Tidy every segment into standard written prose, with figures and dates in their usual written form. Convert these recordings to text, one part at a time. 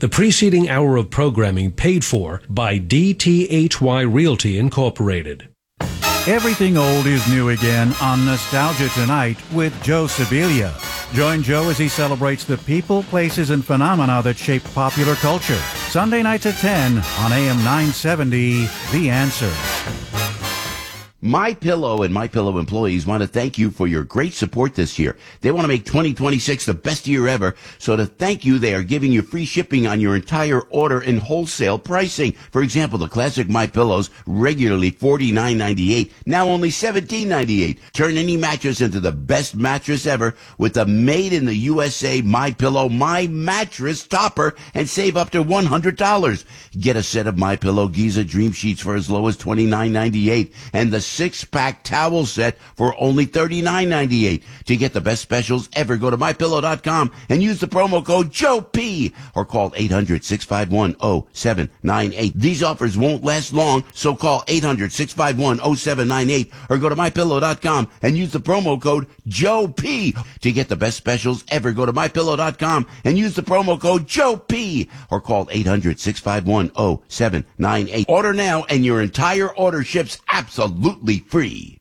The preceding hour of programming paid for by DTHY Realty Incorporated. Everything old is new again on Nostalgia Tonight with Joe Sibilia. Join Joe as he celebrates the people, places, and phenomena that shape popular culture. Sunday nights at 10 on AM 970, The Answer. MyPillow and MyPillow employees want to thank you for your great support this year. They want to make 2026 the best year ever. So to thank you, they are giving you free shipping on your entire order in wholesale pricing. For example, the classic MyPillows, regularly $49.98, now only $17.98. Turn any mattress into the best mattress ever with the made in the USA MyPillow My Mattress Topper and save up to $100. Get a set of MyPillow Giza Dream Sheets for as low as $29.98 and the 6-pack towel set for only $39.98. To get the best specials ever, go to MyPillow.com and use the promo code JOEP or call 800-651-0798. These offers won't last long, so call 800-651-0798 or go to MyPillow.com and use the promo code JOEP. To get the best specials ever, go to MyPillow.com and use the promo code JOEP or call 800-651-0798. Order now and your entire order ships absolutely free.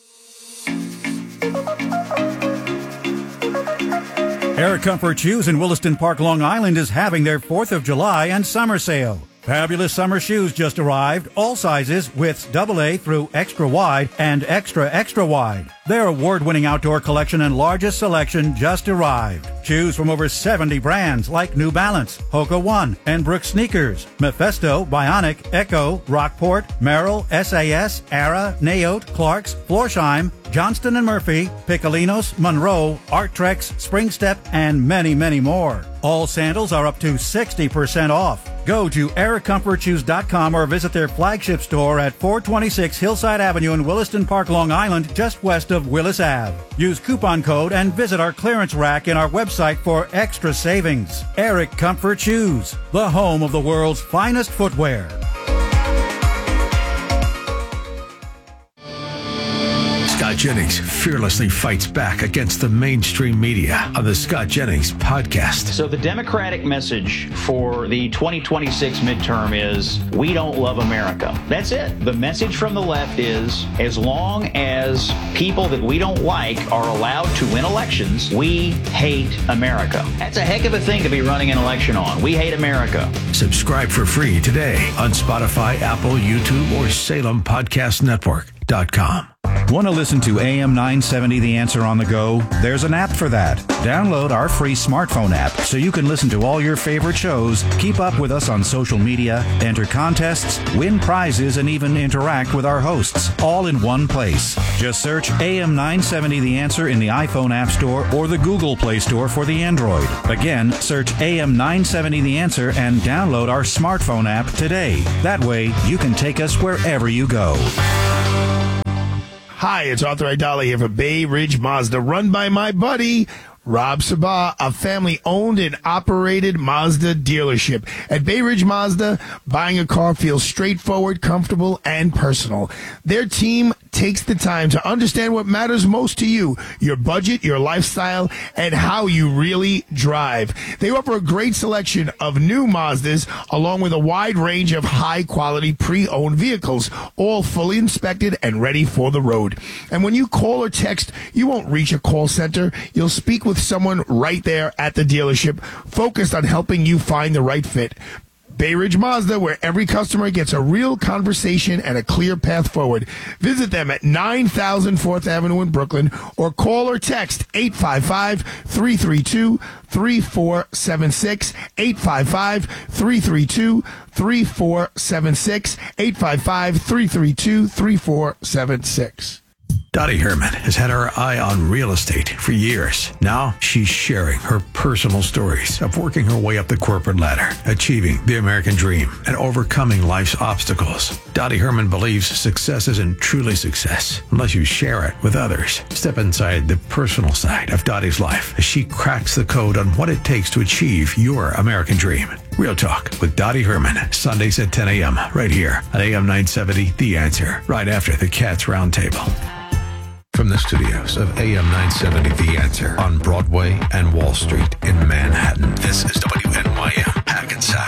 Air Comfort Shoes in Williston Park, Long Island is having their 4th of July and summer sale. Fabulous summer shoes just arrived, all sizes, widths AA through extra wide and extra wide. Their award-winning outdoor collection and largest selection just arrived. Shoes from over 70 brands like New Balance, Hoka One, and Brooks Sneakers, Mephisto, Bionic, Echo, Rockport, Merrill, SAS, Ara, Naote, Clarks, Florsheim, Johnston & Murphy, Piccolinos, Monroe, Arttrex, Springstep, and many, many more. All sandals are up to 60% off. Go to AirComfortShoes.com or visit their flagship store at 426 Hillside Avenue in Williston Park, Long Island, just west of Willis Ave. Use coupon code and visit our clearance rack in our website for extra savings. Eric Comfort Shoes, the home of the world's finest footwear. Scott Jennings fearlessly fights back against the mainstream media on the Scott Jennings podcast. So the Democratic message for the 2026 midterm is, we don't love America. That's it. The message from the left is, as long as people that we don't like are allowed to win elections, we hate America. That's a heck of a thing to be running an election on. We hate America. Subscribe for free today on Spotify, Apple, YouTube, or SalemPodcastNetwork.com. Want to listen to AM 970 The Answer on the go? There's an app for that. Download our free smartphone app so you can listen to all your favorite shows, keep up with us on social media, enter contests, win prizes, and even interact with our hosts, all in one place. Just search AM 970 The Answer in the iPhone App Store or the Google Play Store for the Android. Again, search AM 970 The Answer and download our smartphone app today. That way, you can take us wherever you go. Hi, it's Arthur Aidala here for Bay Ridge Mazda, run by my buddy, Rob Sabah, a family-owned and operated Mazda dealership. At Bay Ridge Mazda, buying a car feels straightforward, comfortable, and personal. Their team takes the time to understand what matters most to you, your budget, your lifestyle, and how you really drive. They offer a great selection of new Mazdas, along with a wide range of high-quality pre-owned vehicles, all fully inspected and ready for the road. And when you call or text, you won't reach a call center. You'll speak with someone right there at the dealership, focused on helping you find the right fit. Bay Ridge Mazda, where every customer gets a real conversation and a clear path forward. Visit them at 9000 4th Avenue in Brooklyn or call or text 855-332-3476, 855-332-3476, 855-332-3476. Dottie Herman has had her eye on real estate for years. Now she's sharing her personal stories of working her way up the corporate ladder, achieving the American dream, and overcoming life's obstacles. Dottie Herman believes success isn't truly success unless you share it with others. Step inside the personal side of Dottie's life as she cracks the code on what it takes to achieve your American dream. Real Talk with Dottie Herman, Sundays at 10 a.m. right here at AM 970 The Answer, right after the Cats Roundtable. From the studios of AM 970 The Answer on Broadway and Wall Street in Manhattan, this is WNYM Hackensack.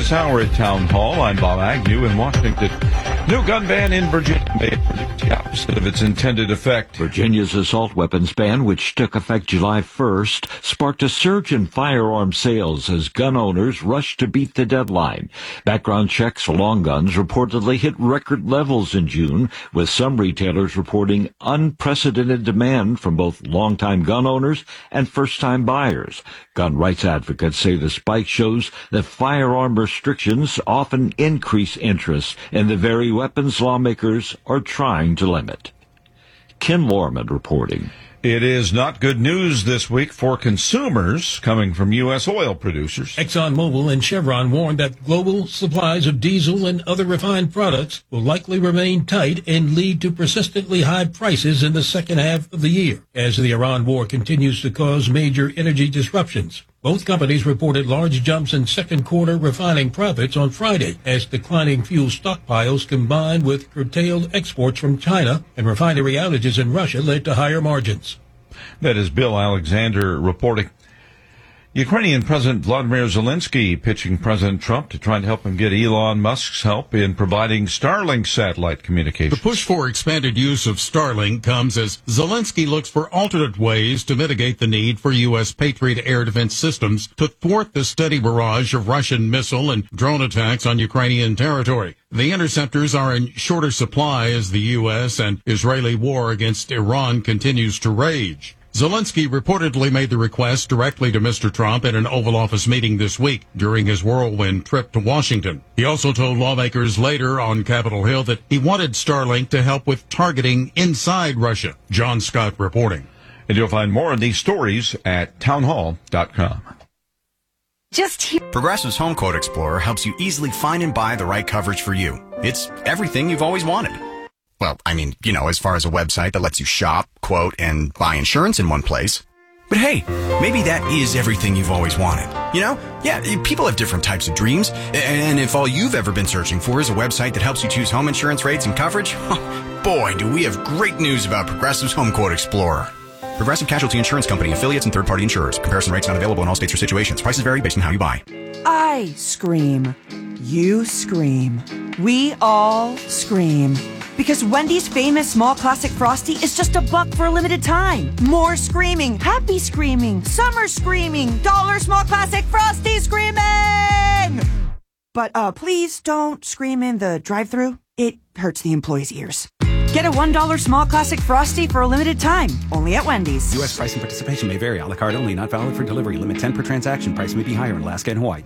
this hour at Town Hall. I'm Bob Agnew in Washington. New gun ban in Virginia may produce the opposite of its intended effect. Virginia's assault weapons ban, which took effect July 1st, sparked a surge in firearm sales as gun owners rushed to beat the deadline. Background checks for long guns reportedly hit record levels in June, with some retailers reporting unprecedented demand from both longtime gun owners and first-time buyers. Gun rights advocates say the spike shows that firearm restrictions often increase interest in the very weapons lawmakers are trying to limit. Ken Lorman reporting. It is not good news this week for consumers coming from U.S. oil producers. ExxonMobil and Chevron warned that global supplies of diesel and other refined products will likely remain tight and lead to persistently high prices in the second half of the year, as the Iran war continues to cause major energy disruptions. Both companies reported large jumps in second quarter refining profits on Friday as declining fuel stockpiles combined with curtailed exports from China and refinery outages in Russia led to higher margins. That is Bill Alexander reporting. Ukrainian President Vladimir Zelensky pitching President Trump to try and help him get Elon Musk's help in providing Starlink satellite communications. The push for expanded use of Starlink comes as Zelensky looks for alternate ways to mitigate the need for U.S. Patriot air defense systems to thwart the steady barrage of Russian missile and drone attacks on Ukrainian territory. The interceptors are in shorter supply as the U.S. and Israeli war against Iran continues to rage. Zelensky reportedly made the request directly to Mr. Trump at an Oval Office meeting this week during his whirlwind trip to Washington. He also told lawmakers later on Capitol Hill that he wanted Starlink to help with targeting inside Russia. John Scott reporting. And you'll find more on these stories at townhall.com. Progressive's Home Quote Explorer helps you easily find and buy the right coverage for you. It's everything you've always wanted. Well, I mean, as far as a website that lets you shop, quote, and buy insurance in one place. But hey, maybe that is everything you've always wanted. Yeah, people have different types of dreams. And if all you've ever been searching for is a website that helps you choose home insurance rates and coverage, boy, do we have great news about Progressive's Home Quote Explorer. Progressive Casualty Insurance Company, affiliates, and third-party insurers. Comparison rates not available in all states or situations. Prices vary based on how you buy. I scream. You scream. We all scream. Because Wendy's famous small classic Frosty is just $1 for a limited time. More screaming, happy screaming, summer screaming, dollar small classic Frosty screaming! But please don't scream in the drive-thru. It hurts the employees' ears. Get a $1 small classic Frosty for a limited time, only at Wendy's. U.S. price and participation may vary. A la carte only, not valid for delivery. Limit 10 per transaction. Price may be higher in Alaska and Hawaii.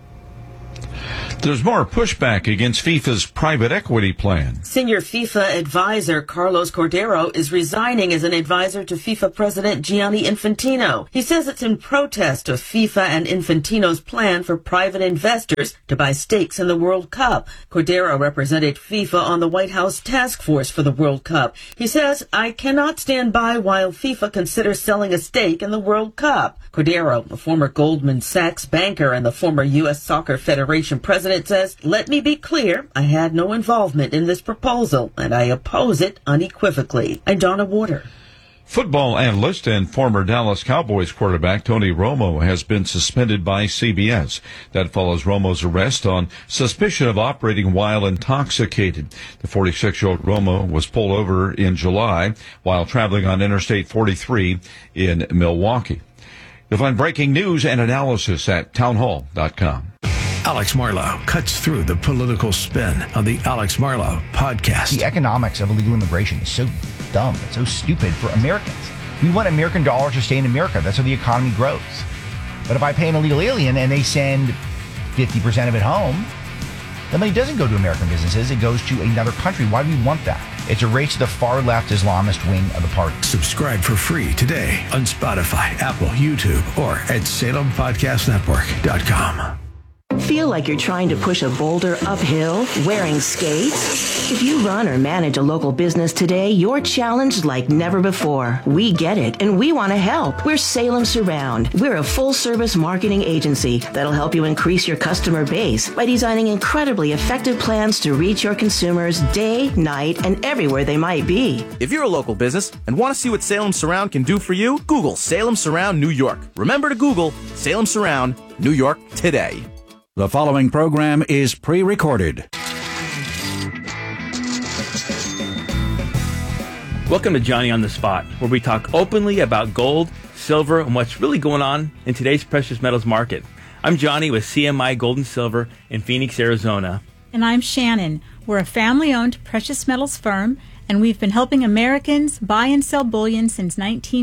There's more pushback against FIFA's private equity plan. Senior FIFA advisor Carlos Cordero is resigning as an advisor to FIFA President Gianni Infantino. He says it's in protest of FIFA and Infantino's plan for private investors to buy stakes in the World Cup. Cordero represented FIFA on the White House task force for the World Cup. He says, "I cannot stand by while FIFA considers selling a stake in the World Cup." Cordero, a former Goldman Sachs banker and the former U.S. Soccer Federation president, says, "Let me be clear, I had no involvement in this proposal, and I oppose it unequivocally." I'm Donna Warder. Football analyst and former Dallas Cowboys quarterback Tony Romo has been suspended by CBS. That follows Romo's arrest on suspicion of operating while intoxicated. The 46-year-old Romo was pulled over in July while traveling on Interstate 43 in Milwaukee. You'll find breaking news and analysis at townhall.com. Alex Marlow cuts through the political spin on the Alex Marlow podcast. The economics of illegal immigration is so dumb. It's so stupid for Americans. We want American dollars to stay in America. That's how the economy grows. But if I pay an illegal alien and they send 50% of it home, the money doesn't go to American businesses. It goes to another country. Why do we want that? It's a race to the far-left Islamist wing of the party. Subscribe for free today on Spotify, Apple, YouTube, or at SalemPodcastNetwork.com. Feel like you're trying to push a boulder uphill wearing skates? If you run or manage a local business today, you're challenged like never before. We get it, and we want to help. We're Salem Surround. We're a full-service marketing agency that'll help you increase your customer base by designing incredibly effective plans to reach your consumers day, night, and everywhere they might be. If you're a local business and want to see what Salem Surround can do for you, Google Salem Surround New York. Remember to Google Salem Surround New York today. The following program is pre-recorded. Welcome to Johnny on the Spot, where we talk openly about gold, silver, and what's really going on in today's precious metals market. I'm Johnny with CMI Gold and Silver in Phoenix, Arizona. And I'm Shannon. We're a family-owned precious metals firm, and we've been helping Americans buy and sell bullion since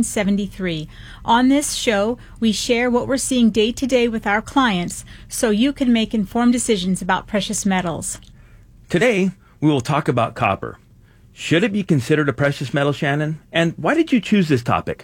1973. On this show, we share what we're seeing day to day with our clients so you can make informed decisions about precious metals. Today, we will talk about copper. Should it be considered a precious metal, Shannon? And why did you choose this topic?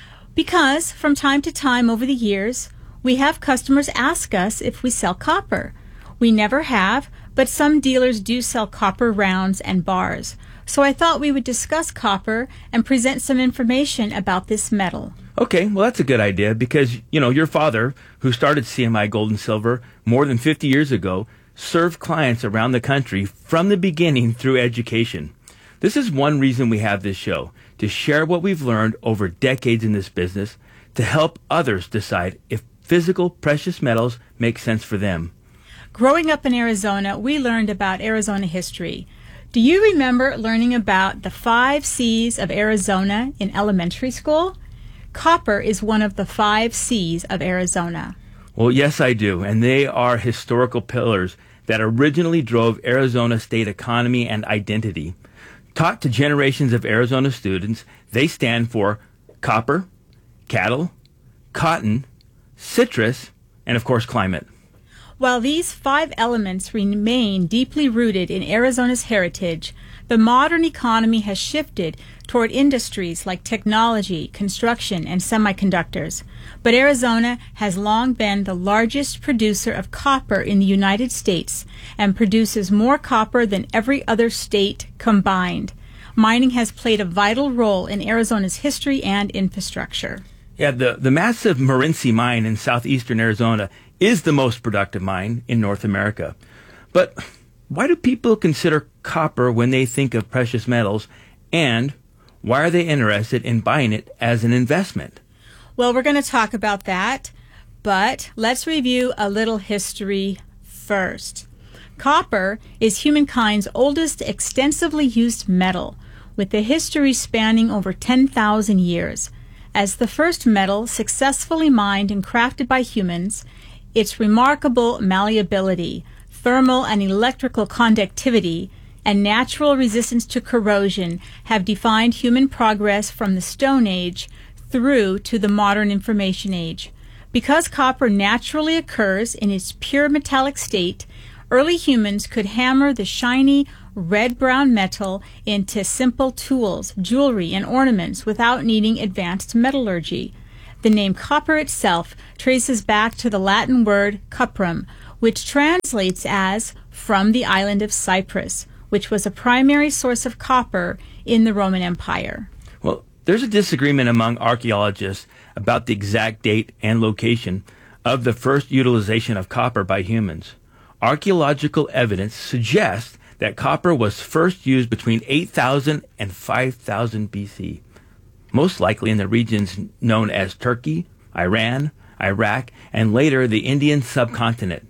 Because from time to time over the years, we have customers ask us if we sell copper. We never have, but some dealers do sell copper rounds and bars. So I thought we would discuss copper and present some information about this metal. Okay, well, that's a good idea because, your father, who started CMI Gold and Silver more than 50 years ago, served clients around the country from the beginning through education. This is one reason we have this show, to share what we've learned over decades in this business, to help others decide if physical precious metals make sense for them. Growing up in Arizona, we learned about Arizona history. Do you remember learning about the 5 C's of Arizona in elementary school? Copper is one of the 5 C's of Arizona. Well, yes, I do, and they are historical pillars that originally drove Arizona's state economy and identity. Taught to generations of Arizona students, they stand for copper, cattle, cotton, citrus, and of course climate. While these 5 elements remain deeply rooted in Arizona's heritage, the modern economy has shifted toward industries like technology, construction, and semiconductors. But Arizona has long been the largest producer of copper in the United States and produces more copper than every other state combined. Mining has played a vital role in Arizona's history and infrastructure. Yeah, the massive Morenci mine in southeastern Arizona is the most productive mine in North America. But why do people consider copper when they think of precious metals, and why are they interested in buying it as an investment? Well, we're going to talk about that, but let's review a little history first. Copper is humankind's oldest extensively used metal, with a history spanning over 10,000 years. As the first metal successfully mined and crafted by humans, its remarkable malleability, thermal and electrical conductivity, and natural resistance to corrosion have defined human progress from the Stone Age through to the modern Information Age. Because copper naturally occurs in its pure metallic state, early humans could hammer the shiny red-brown metal into simple tools, jewelry, and ornaments without needing advanced metallurgy. The name copper itself traces back to the Latin word cuprum, which translates as from the island of Cyprus, which was a primary source of copper in the Roman Empire. Well, there's a disagreement among archaeologists about the exact date and location of the first utilization of copper by humans. Archaeological evidence suggests that copper was first used between 8,000 and 5,000 BC, most likely in the regions known as Turkey, Iran, Iraq, and later the Indian subcontinent.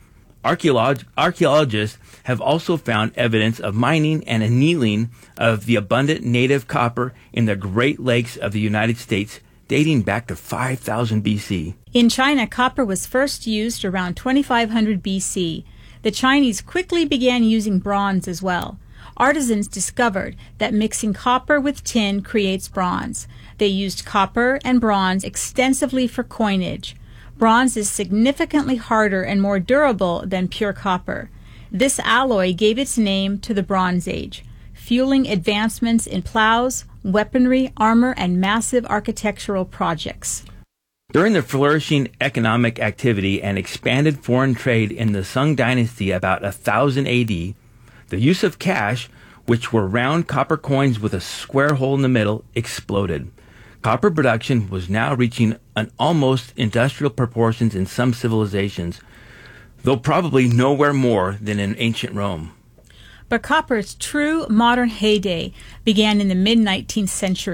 Archaeologists have also found evidence of mining and annealing of the abundant native copper in the Great Lakes of the United States dating back to 5,000 BC. In China, copper was first used around 2500 BC. The Chinese quickly began using bronze as well. Artisans discovered that mixing copper with tin creates bronze. They used copper and bronze extensively for coinage. Bronze is significantly harder and more durable than pure copper. This alloy gave its name to the Bronze Age, fueling advancements in plows, weaponry, armor, and massive architectural projects. During the flourishing economic activity and expanded foreign trade in the Sung Dynasty about 1000 AD, the use of cash, which were round copper coins with a square hole in the middle, exploded. Copper production was now reaching an almost industrial proportions in some civilizations, though probably nowhere more than in ancient Rome. But copper's true modern heyday began in the mid-19th century.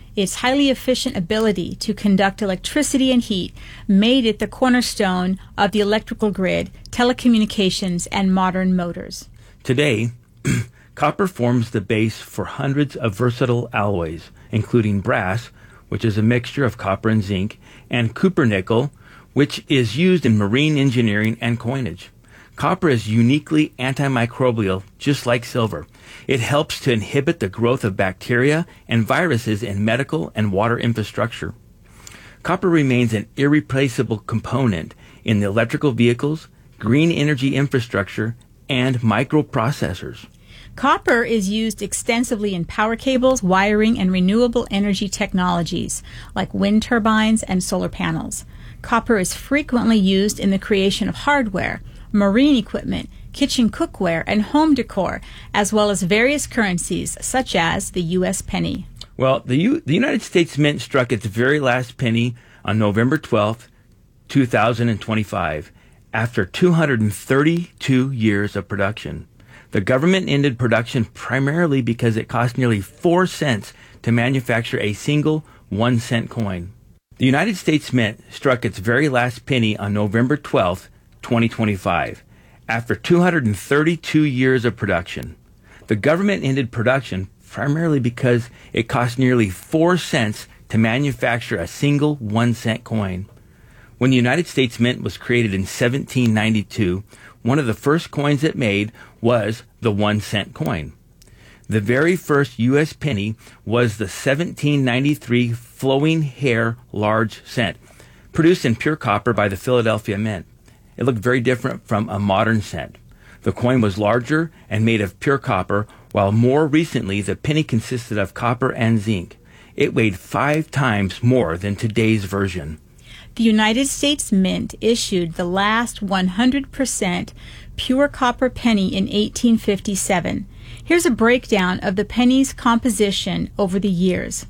Its highly efficient ability to conduct electricity and heat made it the cornerstone of the electrical grid, telecommunications, and modern motors. Today, copper forms the base for hundreds of versatile alloys, including brass, which is a mixture of copper and zinc, and cupronickel, which is used in marine engineering and coinage. Copper is uniquely antimicrobial, just like silver. It helps to inhibit the growth of bacteria and viruses in medical and water infrastructure. Copper remains an irreplaceable component in the electrical vehicles, green energy infrastructure, and microprocessors. Copper is used extensively in power cables, wiring, and renewable energy technologies like wind turbines and solar panels. Copper is frequently used in the creation of hardware, marine equipment, kitchen cookware, and home decor, as well as various currencies such as the U.S. penny. Well, the United States Mint struck its very last penny on November 12, 2025, after 232 years of production. The government ended production primarily because it cost nearly 4 cents to manufacture a single 1-cent coin. The United States Mint struck its very last penny on November 12, 2025, after 232 years of production. The government ended production primarily because it cost nearly 4 cents to manufacture a single 1-cent coin. When the United States Mint was created in 1792, one of the first coins it made was the 1-cent coin. The very first U.S. penny was the 1793 Flowing Hair Large Cent, produced in pure copper by the Philadelphia Mint. It looked very different from a modern cent. The coin was larger and made of pure copper, while more recently the penny consisted of copper and zinc. It weighed 5 times more than today's version. The United States Mint issued the last 100% pure copper penny in 1857. Here's a breakdown of the penny's composition over the years.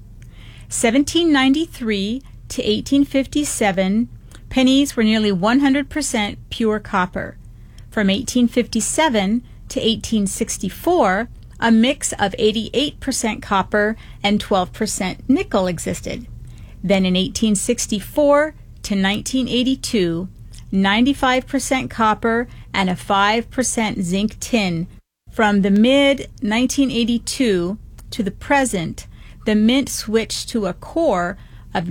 1793 to 1857, pennies were nearly 100% pure copper. From 1857 to 1864, a mix of 88% copper and 12% nickel existed. Then in 1864 to 1982, 95% copper and a 5% zinc tin. From the mid-1982 to the present, the Mint switched to a core of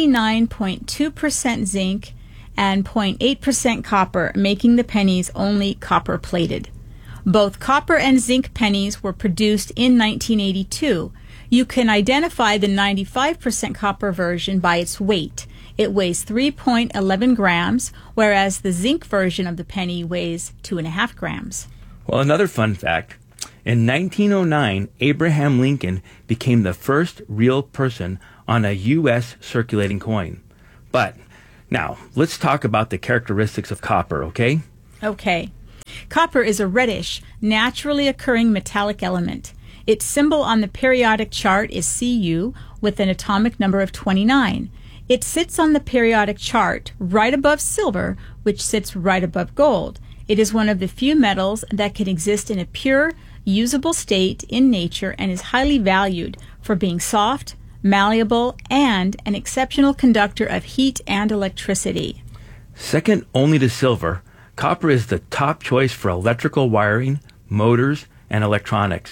99.2% zinc and 0.8% copper, making the pennies only copper-plated. Both copper and zinc pennies were produced in 1982. You can identify the 95% copper version by its weight. It weighs 3.11 grams, whereas the zinc version of the penny weighs 2.5 grams. Well, another fun fact. In 1909, Abraham Lincoln became the first real person on a U.S. circulating coin. But now, let's talk about the characteristics of copper, okay? Okay. Copper is a reddish, naturally occurring metallic element. Its symbol on the periodic chart is Cu with an atomic number of 29. It sits on the periodic chart right above silver, which sits right above gold. It is one of the few metals that can exist in a pure, usable state in nature and is highly valued for being soft, malleable, and an exceptional conductor of heat and electricity. Second only to silver, copper is the top choice for electrical wiring, motors, and electronics.